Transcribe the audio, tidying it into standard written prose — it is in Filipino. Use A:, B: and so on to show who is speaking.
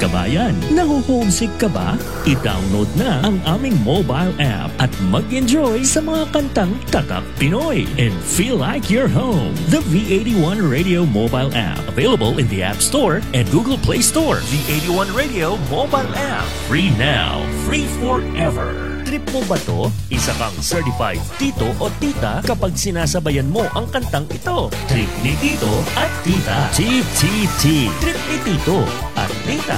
A: kabayan, naho-homesick ka ba? I-download na ang aming mobile app at mag-enjoy sa mga kantang Tatak Pinoy and feel like you're home. The V81 Radio mobile app, available in the App Store and Google Play Store. V81 Radio mobile app, free now, free forever. Trip mo ba to? Isa kang certified tito o tita kapag sinasabayan mo ang kantang ito. Trip ni tito at tita. TTT. Trip ni tito at tita.